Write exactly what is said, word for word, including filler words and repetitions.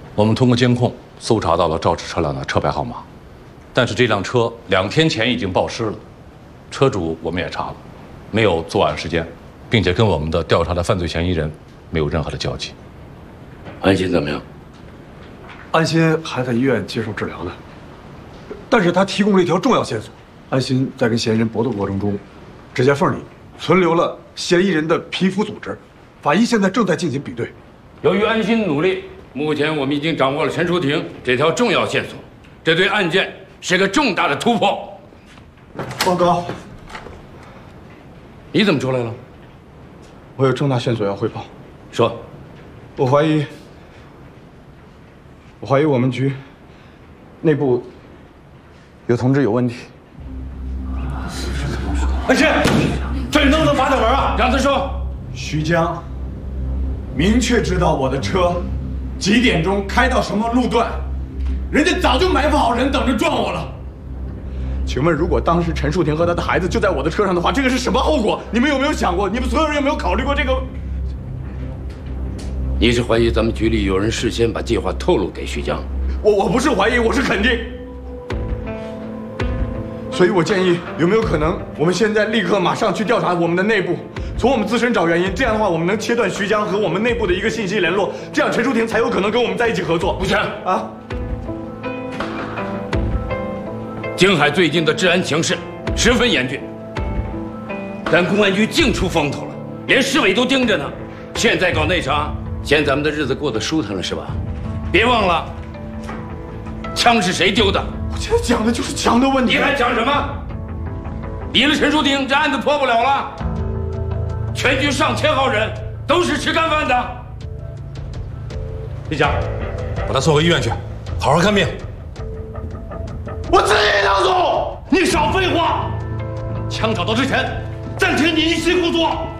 我们通过监控搜查到了肇事车辆的车牌号码，但是这辆车两天前已经报失了，车主我们也查了，没有作案时间，并且跟我们的调查的犯罪嫌疑人没有任何的交集。 安心怎么样？ 安心还在医院接受治疗呢，但是他提供了一条重要线索。安心在跟嫌疑人搏斗过程中，指甲缝里存留了嫌疑人的皮肤组织，法医现在正在进行比对。 由于安心努力，目前我们已经掌握了陈淑婷这条重要线索，这对案件是个重大的突破。 报告， 你怎么出来了？ 我有重大线索要汇报。 说， 我怀疑，我怀疑我们局内部有同志有问题。 安心，这里能不能把点门啊？ 让他说。 徐江明确知道我的车几点钟开到什么路段，人家早就埋伏好人等着撞我了。请问，如果当时陈淑婷和她的孩子就在我的车上的话，这个是什么后果？你们有没有想过？你们所有人有没有考虑过这个？ 你是怀疑咱们局里有人事先把计划透露给徐江？ 我我不是怀疑，我是肯定。所以我建议，有没有可能我们现在立刻马上去调查我们的内部，从我们自身找原因。这样的话，我们能切断徐江和我们内部的一个信息联络，这样陈淑婷才有可能跟我们在一起合作。 不行啊！ 京海最近的治安形势十分严峻，咱公安局净出风头了，连市委都盯着呢。现在搞内查，嫌咱们的日子过得舒坦了是吧？别忘了，枪是谁丢的？ 我现在讲的就是枪的问题。 你还讲什么？离了陈淑婷，这案子破不了了。全局上千号人都是吃干饭的。 李佳，把他送回医院去，好好看病。 我自己能走。 你少废话！枪找到之前，暂停你一切工作。